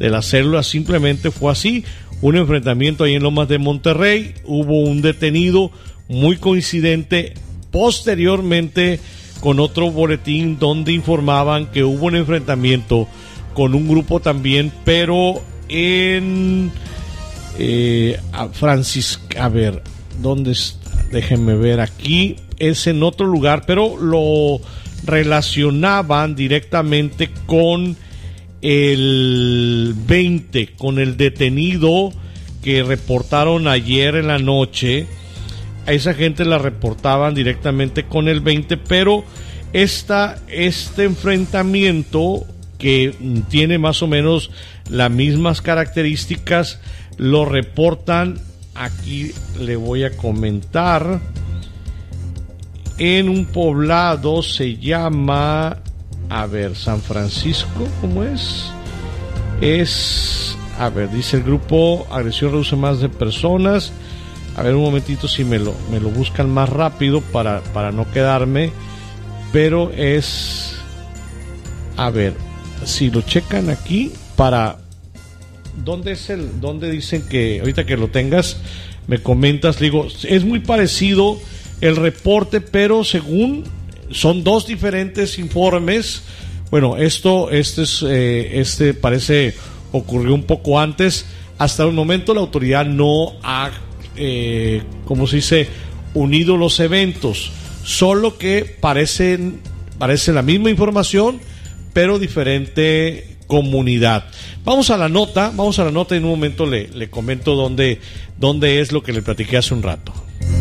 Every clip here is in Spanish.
de la célula, simplemente fue así, un enfrentamiento ahí en Lomas de Monterrey, hubo un detenido, muy coincidente posteriormente con otro boletín donde informaban que hubo un enfrentamiento con un grupo también, pero en a ver, ¿dónde está? Déjenme ver aquí, es en otro lugar, pero lo relacionaban directamente con el 20, con el detenido que reportaron ayer en la noche. A esa gente la reportaban directamente con el 20, pero este enfrentamiento que tiene más o menos las mismas características, lo reportan, aquí le voy a comentar, en un poblado, se llama, a ver, San Francisco, ¿cómo es? A ver, dice el grupo, agresión reduce más de personas. A ver, un momentito si me lo buscan más rápido para no quedarme, pero es, a ver, si lo checan aquí, ¿dónde dicen que, ahorita que lo tengas, me comentas? Digo, es muy parecido el reporte, pero según, son dos diferentes informes. Bueno, este parece ocurrió un poco antes. Hasta el momento la autoridad no ha, ¿cómo se dice?, unido los eventos, solo que parece la misma información, pero diferente comunidad. Vamos a la nota y en un momento le comento dónde es lo que le platiqué hace un rato.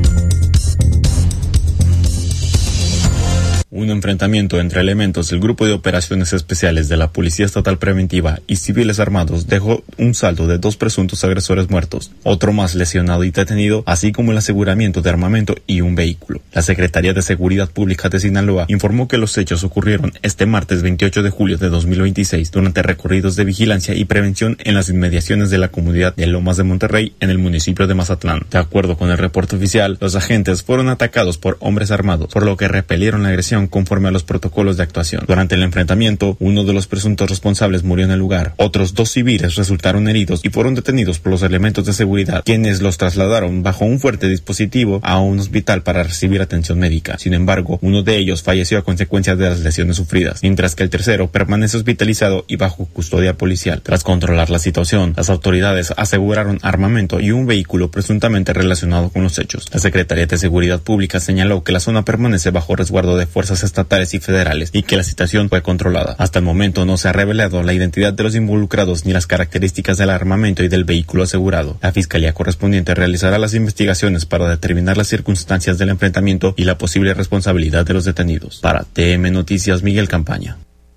Un enfrentamiento entre elementos del Grupo de Operaciones Especiales de la Policía Estatal Preventiva y civiles armados dejó un saldo de 2 presuntos agresores muertos, otro más lesionado y detenido, así como el aseguramiento de armamento y un vehículo. La Secretaría de Seguridad Pública de Sinaloa informó que los hechos ocurrieron este martes 28 de julio de 2026 durante recorridos de vigilancia y prevención en las inmediaciones de la comunidad de Lomas de Monterrey en el municipio de Mazatlán. De acuerdo con el reporte oficial, los agentes fueron atacados por hombres armados, por lo que repelieron la agresión conforme a los protocolos de actuación. Durante el enfrentamiento, uno de los presuntos responsables murió en el lugar. Otros 2 civiles resultaron heridos y fueron detenidos por los elementos de seguridad, quienes los trasladaron bajo un fuerte dispositivo a un hospital para recibir atención médica. Sin embargo, uno de ellos falleció a consecuencia de las lesiones sufridas, mientras que el tercero permanece hospitalizado y bajo custodia policial. Tras controlar la situación, las autoridades aseguraron armamento y un vehículo presuntamente relacionado con los hechos. La Secretaría de Seguridad Pública señaló que la zona permanece bajo resguardo de fuerzas estatales y federales y que la situación fue controlada. Hasta el momento no se ha revelado la identidad de los involucrados ni las características del armamento y del vehículo asegurado. La fiscalía correspondiente realizará las investigaciones para determinar las circunstancias del enfrentamiento y la posible responsabilidad de los detenidos. Para TM Noticias, Miguel Campaña.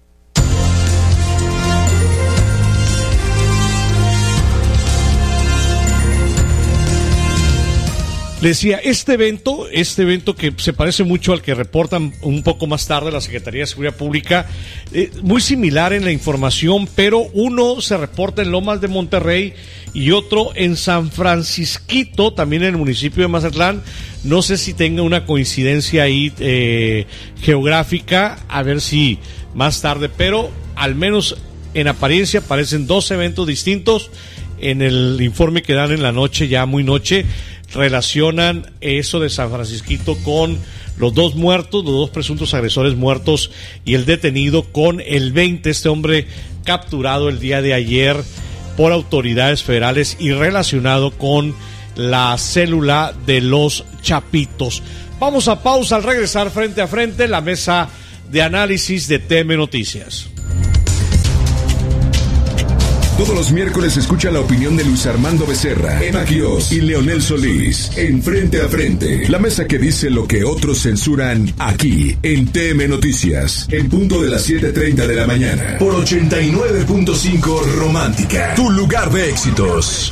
Le decía, este evento que se parece mucho al que reportan un poco más tarde la Secretaría de Seguridad Pública, muy similar en la información, pero uno se reporta en Lomas de Monterrey y otro en San Francisquito, también en el municipio de Mazatlán. No sé si tenga una coincidencia ahí geográfica, a ver si más tarde, pero al menos en apariencia parecen 2 eventos distintos. En el informe que dan en la noche, ya muy noche, relacionan eso de San Francisquito con los 2 muertos, los 2 presuntos agresores muertos y el detenido con el 20, este hombre capturado el día de ayer por autoridades federales y relacionado con la célula de los Chapitos. Vamos a pausa, al regresar frente a frente la mesa de análisis de TM Noticias. Todos los miércoles escucha la opinión de Luis Armando Becerra, Emma Quiroz y Leonel Solís en Frente a Frente. La mesa que dice lo que otros censuran, aquí en TM Noticias, en punto de las 7:30 de la mañana, por 89.5 Romántica, tu lugar de éxitos.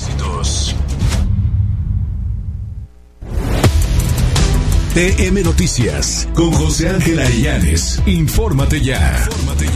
TM Noticias, con José Ángel Arellanes. Infórmate ya.